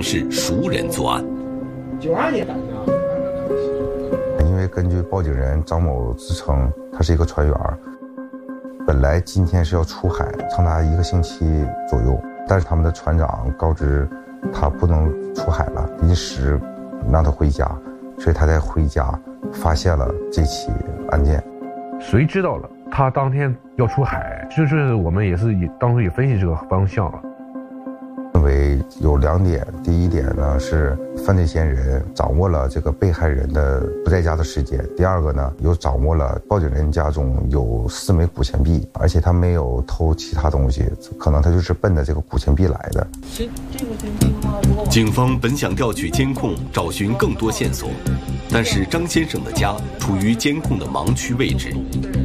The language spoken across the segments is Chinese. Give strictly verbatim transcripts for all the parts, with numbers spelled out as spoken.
是熟人作案。 九二年的。 因为根据报警人张某自称，他是一个船员，本来今天是要出海长达一个星期左右，但是他们的船长告知他不能出海了，临时让他回家，所以他在回家发现了这起案件。 谁知道了他当天要出海，就是我们也是当时也分析这个方向了。 认为有两点，第一点呢是犯罪嫌疑人掌握了这个被害人的不在家的时间，第二个呢又掌握了报警人家中有四枚古钱币，而且他没有偷其他东西，可能他就是奔着这个古钱币来的。 警方本想调取监控找寻更多线索，但是张先生的家处于监控的盲区位置。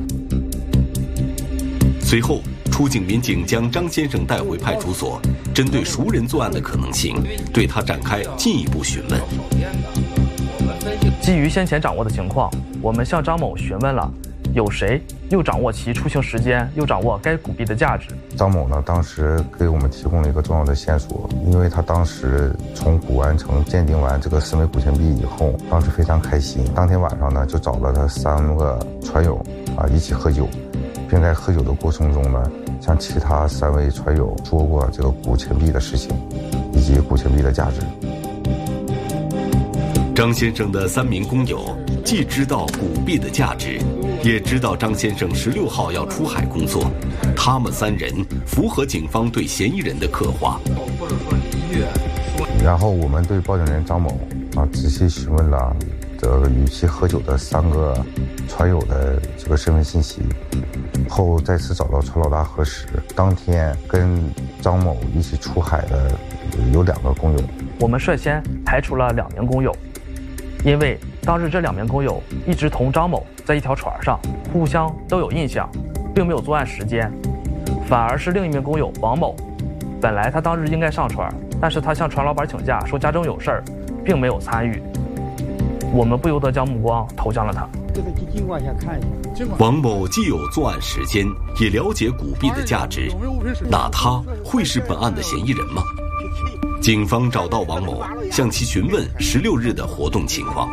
随后出警民警将张先生带回派出所，针对熟人作案的可能性，对他展开进一步询问。 基于先前掌握的情况，我们向张某询问了有谁，又掌握其出行时间，又掌握该古币的价值。 张某呢，当时给我们提供了一个重要的线索，因为他当时从古玩城鉴定完这个四枚古钱币以后，当时非常开心，当天晚上呢就找了他三个船友啊一起喝酒，并在喝酒的过程中呢，向其他三位船友说过这个古钱币的事情，以及古钱币的价值。 张先生的三名工友既知道古币的价值，也知道张先生十六号要出海工作，他们三人符合警方对嫌疑人的刻画。 然后我们对报警人张某啊仔细询问了这个与其喝酒的三个船友的这个身份信息，后再次找到船老大核实，当天跟张某一起出海的有两个工友。 我们率先排除了两名工友，因为当日这两名工友一直同张某在一条船上，互相都有印象，并没有作案时间，反而是另一名工友王某，本来他当日应该上船，但是他向船老板请假，说家中有事儿，并没有参与。我们不由得将目光投向了他。 王某既有作案时间，也了解古币的价值，那他会是本案的嫌疑人吗？警方找到王某，向其询问十六日的活动情况。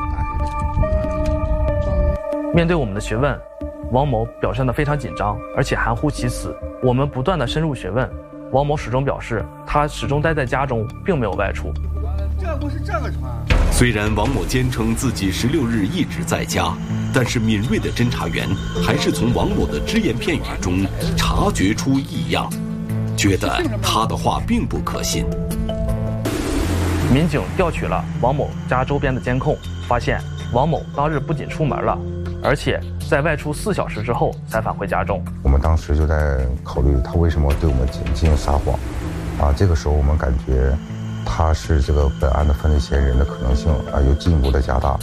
面对我们的询问，王某表现得非常紧张，而且含糊其辞。我们不断的深入询问，王某始终表示他始终待在家中，并没有外出。 这不是这个船。 虽然王某坚称自己十六日一直在家，但是敏锐的侦查员还是从王某的只言片语中察觉出异样，觉得他的话并不可信。 民警调取了王某家周边的监控，发现王某当日不仅出门了，而且在外出四小时之后才返回家中。 我们当时就在考虑他为什么对我们进进行撒谎，啊，这个时候我们感觉他是这个本案的犯罪嫌疑人的可能性啊又进一步的加大。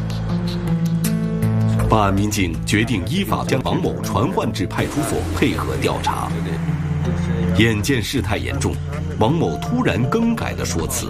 办案民警决定依法将王某传唤至派出所配合调查。眼见事态严重，王某突然更改了说辞，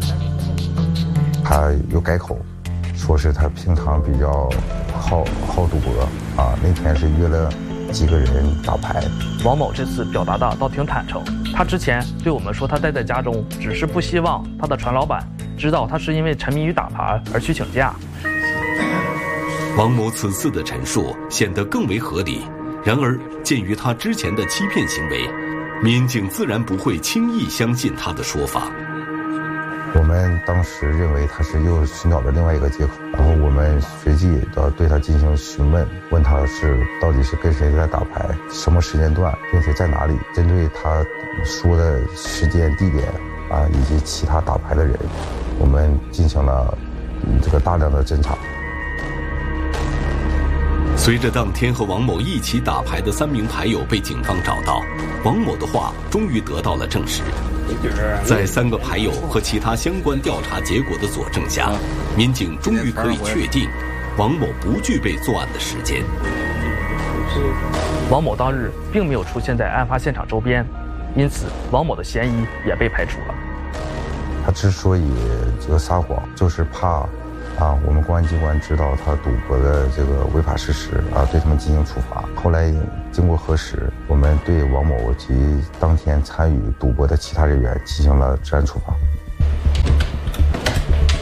他又改口，说是他平常比较好好赌博啊，那天是约了几个人打牌。 王某这次表达的倒挺坦诚，他之前对我们说他待在家中，只是不希望他的船老板知道他是因为沉迷于打牌而去请假。 王某此次的陈述显得更为合理，然而鉴于他之前的欺骗行为，民警自然不会轻易相信他的说法。 我们当时认为他是又寻找了另外一个借口，然后我们随即的对他进行询问，问他是到底是跟谁在打牌，什么时间段，并且在哪里。针对他说的时间、地点啊，以及其他打牌的人，我们进行了这个大量的侦查。 随着当天和王某一起打牌的三名牌友被警方找到，王某的话终于得到了证实。在三个牌友和其他相关调查结果的佐证下，民警终于可以确定王某不具备作案的时间。 王某当日并没有出现在案发现场周边，因此王某的嫌疑也被排除了。 他之所以这个撒谎，就是怕啊，我们公安机关知道他赌博的这个违法事实啊，对他们进行处罚。后来经过核实，我们对王某及当天参与赌博的其他人员进行了治安处罚。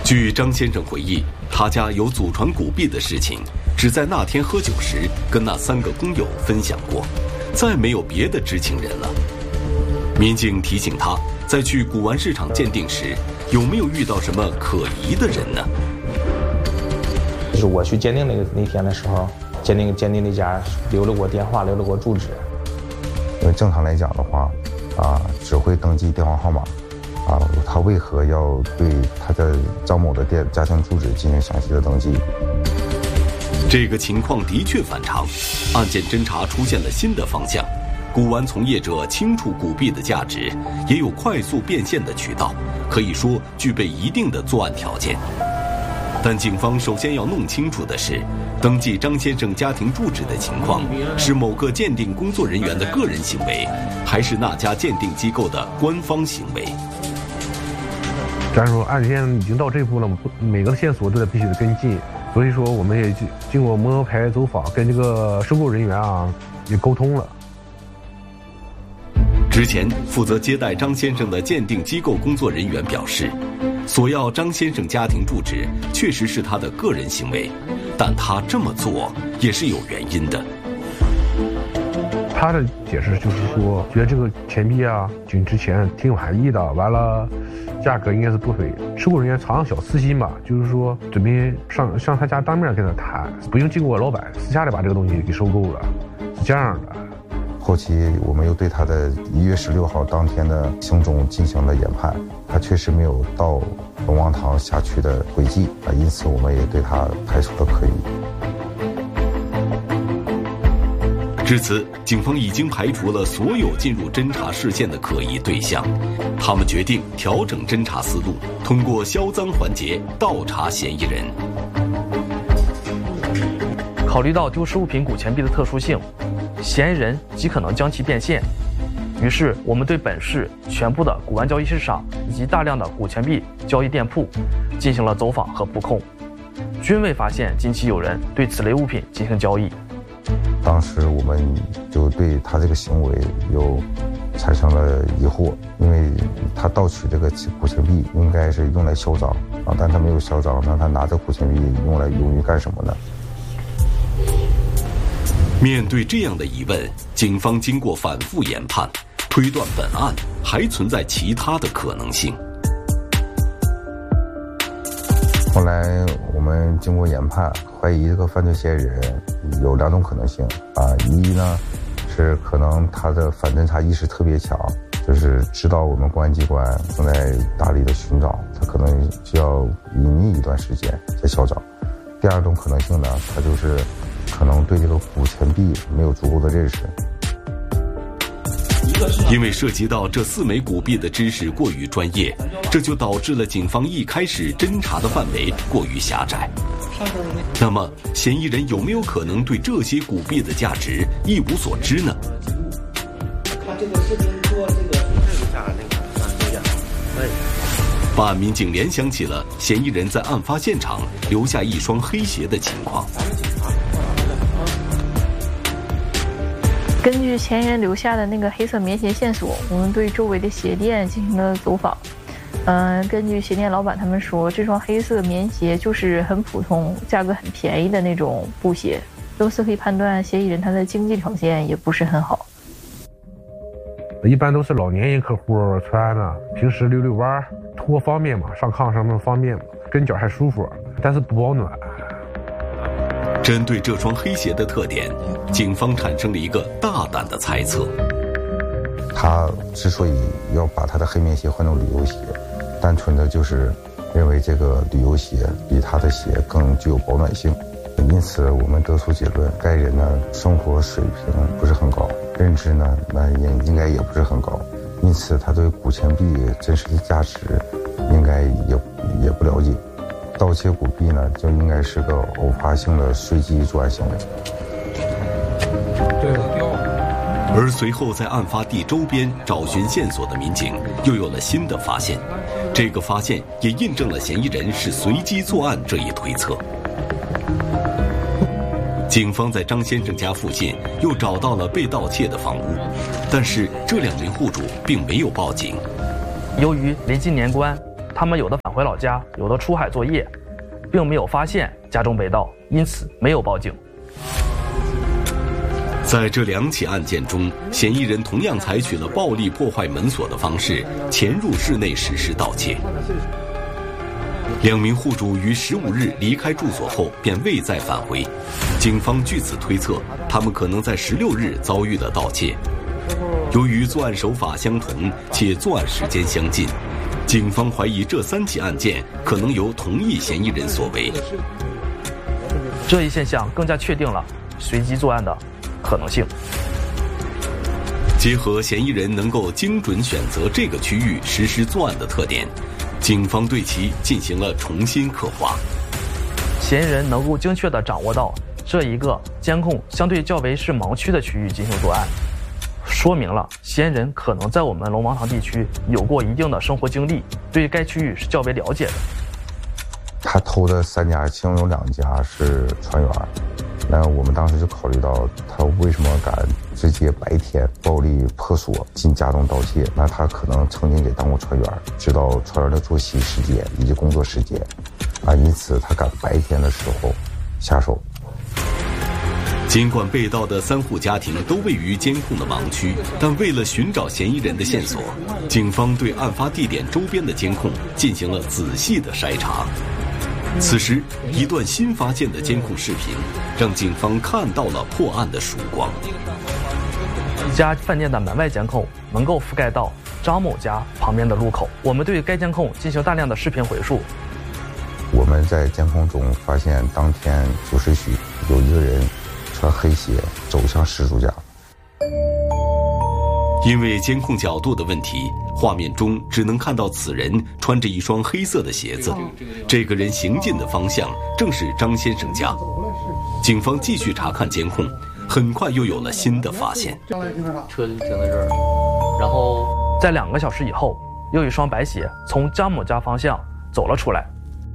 据张先生回忆，他家有祖传古币的事情，只在那天喝酒时跟那三个工友分享过，再没有别的知情人了。民警提醒他，在去古玩市场鉴定时，有没有遇到什么可疑的人呢？ 就是我去鉴定那个那天的时候，鉴定鉴定那家留了我电话，留了我住址。 因为正常来讲的话，啊，只会登记电话号码，啊，他为何要对他的张某的电家庭住址进行详细的登记？ 这个情况的确反常，案件侦查出现了新的方向。古玩从业者清楚古币的价值，也有快速变现的渠道，可以说具备一定的作案条件。但警方首先要弄清楚的是，登记张先生家庭住址的情况是某个鉴定工作人员的个人行为，还是那家鉴定机构的官方行为？ 咱说案件已经到这步了，每个线索都得必须得跟进，所以说我们也经过摸排走访，跟这个收购人员啊也沟通了。 之前负责接待张先生的鉴定机构工作人员表示，索要张先生家庭住址确实是他的个人行为，但他这么做也是有原因的。 他的解释就是说，觉得这个钱币啊挺值钱，挺有含义的，完了价格应该是不菲。收购人员藏小私心吧，就是说准备上上他家当面跟他谈，不用经过老板，私下里把这个东西给收购了，是这样的。 后期我们又对他的一月十六号当天的行踪进行了研判，他确实没有到龙王堂辖区的轨迹啊，因此我们也对他排除了可疑。 至此，警方已经排除了所有进入侦查视线的可疑对象，他们决定调整侦查思路，通过销赃环节倒查嫌疑人。 考虑到丢失物品古钱币的特殊性，嫌疑人极可能将其变现，于是我们对本市全部的古玩交易市场以及大量的古钱币交易店铺进行了走访和布控，均未发现近期有人对此类物品进行交易。 当时我们就对他这个行为又产生了疑惑，因为他盗取这个古钱币应该是用来销赃啊，但他没有销赃，那他拿着古钱币用来用于干什么呢？ 面对这样的疑问，警方经过反复研判，推断本案还存在其他的可能性。 后来我们经过研判，怀疑这个犯罪嫌疑人有两种可能性啊，一呢是可能他的反侦查意识特别强，就是知道我们公安机关正在大力的寻找，他可能需要隐匿一段时间再销赃。第二种可能性呢，他就是可能对这个古钱币没有足够的认识。 因为涉及到这四枚古币的知识过于专业，这就导致了警方一开始侦查的范围过于狭窄。那么，嫌疑人有没有可能对这些古币的价值一无所知呢？ 他这个视频做这个办案民警联想起了嫌疑人在案发现场留下一双黑鞋的情况。 根据嫌疑人留下的那个黑色棉鞋线索，我们对周围的鞋店进行了走访。嗯、呃，根据鞋店老板他们说，这双黑色棉鞋就是很普通、价格很便宜的那种布鞋。由此可以判断，嫌疑人他的经济条件也不是很好。 一般都是老年人客户穿的，平时溜溜弯拖方便嘛，上炕上面方便嘛，跟脚还舒服，但是不保暖。 针对这双黑鞋的特点，警方产生了一个大胆的猜测。 他之所以要把他的黑棉鞋换成旅游鞋，单纯的就是认为这个旅游鞋比他的鞋更具有保暖性。因此我们得出结论，该人呢生活水平不是很高，认知呢那也应该也不是很高，因此他对古钱币真实的价值应该也也不了解。盗窃古币呢，就应该是个偶发性的随机作案行为。 对， 而随后在案发地周边找寻线索的民警又有了新的发现，这个发现也印证了嫌疑人是随机作案这一推测。警方在张先生家附近又找到了被盗窃的房屋，但是这两名户主并没有报警。 由于临近年关， 他们有的返回老家，有的出海作业，并没有发现家中被盗，因此没有报警。 在这两起案件中，嫌疑人同样采取了暴力破坏门锁的方式，潜入室内实施盗窃。两名户主于十五日离开住所后便未再返回，警方据此推测，他们可能在十六日遭遇了盗窃。由于作案手法相同且作案时间相近，警方怀疑这三起案件可能由同一嫌疑人所为。 这一现象更加确定了随机作案的可能性。 结合嫌疑人能够精准选择这个区域实施作案的特点，警方对其进行了重新刻画。 嫌疑人能够精确地掌握到这一个监控相对较为是盲区的区域进行作案，说明了嫌疑人可能在我们龙王塘地区有过一定的生活经历，对该区域是较为了解的。 他偷的三家，其中有两家是船员，那我们当时就考虑到他为什么敢直接白天暴力破锁进家中盗窃，那他可能曾经也当过船员，知道船员的作息时间以及工作时间啊，因此他敢白天的时候下手。 尽管被盗的三户家庭都位于监控的盲区，但为了寻找嫌疑人的线索，警方对案发地点周边的监控进行了仔细的筛查。此时，一段新发现的监控视频让警方看到了破案的曙光。 一家饭店的门外监控能够覆盖到张某家旁边的路口，我们对该监控进行大量的视频回溯。 我们在监控中发现，当天九时许有一个人穿黑鞋走向失主家。 因为监控角度的问题，画面中只能看到此人穿着一双黑色的鞋子，这个人行进的方向正是张先生家。警方继续查看监控，很快又有了新的发现。 车就停在这儿，然后在两个小时以后，又有一双白鞋从张某家方向走了出来。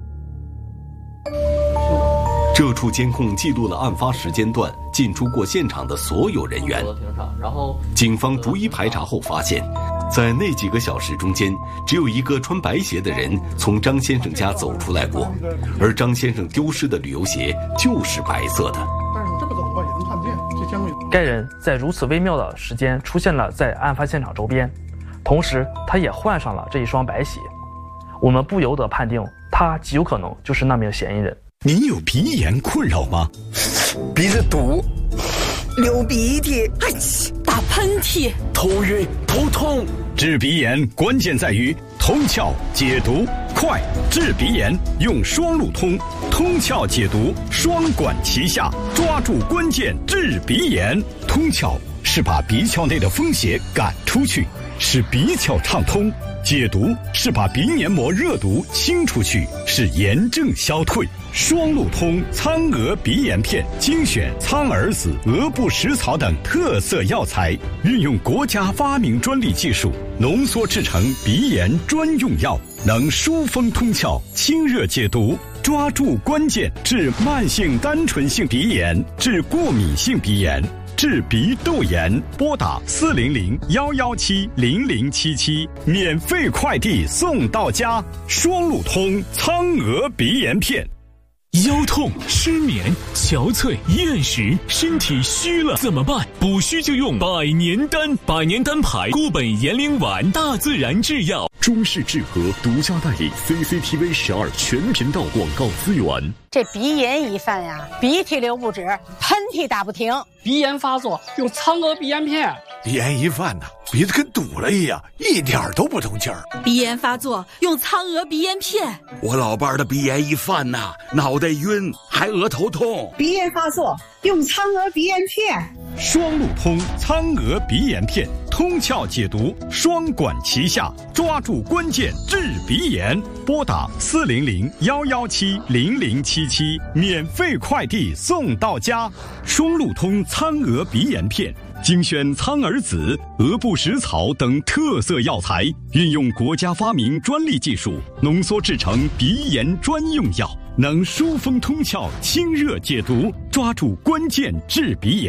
这处监控记录了案发时间段进出过现场的所有人员。 然后， 警方逐一排查后发现，在那几个小时中间，只有一个穿白鞋的人从张先生家走出来过，而张先生丢失的旅游鞋就是白色的。 但是这么走的话也能看见，这监控。 该人在如此微妙的时间出现了在案发现场周边，同时他也换上了这一双白鞋，我们不由得判定他极有可能就是那名嫌疑人。 您有鼻炎困扰吗？ 鼻子堵，流鼻涕， 哎，打喷嚏， 头晕头痛。治鼻炎关键在于通窍解毒快，治鼻炎用双路通，通窍解毒双管齐下，抓住关键治鼻炎。通窍是把鼻窍内的风邪赶出去，使鼻窍畅通；解毒是把鼻黏膜热毒清出去，使炎症消退。双路通苍蛾鼻炎片精选苍耳子、鹅不食草等特色药材，运用国家发明专利技术浓缩制成鼻炎专用药，能疏风通窍、清热解毒，抓住关键治慢性单纯性鼻炎、治过敏性鼻炎、治鼻窦炎。拨打四零零幺幺七零零七七，免费快递送到家。双路通苍蛾鼻炎片。 腰痛、失眠、憔悴、厌食，身体虚了怎么办？补虚就用百年丹，百年丹牌固本延龄丸，大自然制药。 中式治和独家代理 C C T V 十二全频道广告资源。 这鼻炎一犯呀，鼻涕流不止，喷嚏打不停。 鼻炎发作用苍蛾鼻炎片。 鼻炎一犯呐，鼻子跟堵了一样，一点都不通气儿。 鼻炎发作用苍蛾鼻炎片。 我老伴儿的鼻炎一犯呐，脑袋晕，还额头痛。 鼻炎发作用苍蛾鼻炎片。 双路通苍蛾鼻炎片，通窍解毒，双管齐下，抓住关键治鼻炎。拨打四零零幺幺七零零七七，免费快递送到家。双路通苍蛾鼻炎片精选苍耳子、鹅不食草等特色药材，运用国家发明专利技术浓缩制成鼻炎专用药，能疏风通窍、清热解毒，抓住关键治鼻炎。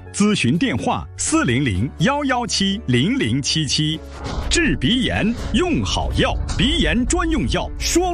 咨询电话四零零幺幺七零零七七。治鼻炎用好药，鼻炎专用药双。